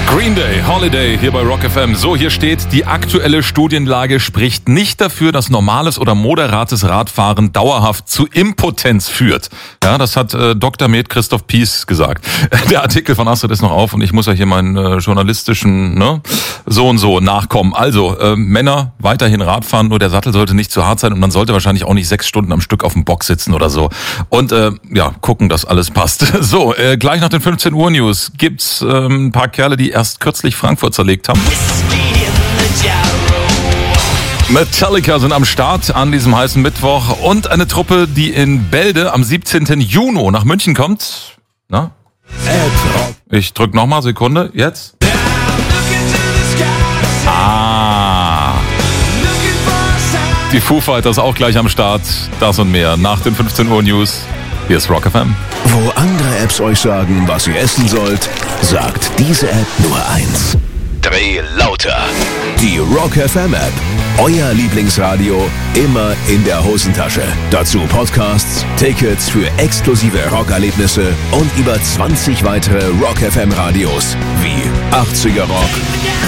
Green Day, Holiday hier bei Rock FM. So, hier steht, die aktuelle Studienlage spricht nicht dafür, dass normales oder moderates Radfahren dauerhaft zu Impotenz führt. Ja, das hat Dr. Med Christoph Pies gesagt. Der Artikel von Astrid ist noch auf und ich muss ja hier meinen journalistischen so und so nachkommen. Also, Männer weiterhin Radfahren, nur der Sattel sollte nicht zu hart sein und man sollte wahrscheinlich auch nicht 6 Stunden am Stück auf dem Bock sitzen oder so. Und gucken, dass alles passt. So, gleich nach den 15 Uhr News gibt's ein paar Kerle, die erst kürzlich Frankfurt zerlegt haben. Metallica sind am Start an diesem heißen Mittwoch und eine Truppe, die in Bälde am 17. Juni nach München kommt. Na? Ich drück nochmal, Sekunde, jetzt. Die Foo Fighters auch gleich am Start. Das und mehr nach den 15 Uhr News. Hier ist Rock FM. Wo andere Apps euch sagen, was ihr essen sollt, sagt diese App nur eins. Dreh lauter. Die Rock FM App. Euer Lieblingsradio immer in der Hosentasche. Dazu Podcasts, Tickets für exklusive Rockerlebnisse und über 20 weitere Rock FM Radios wie 80er Rock,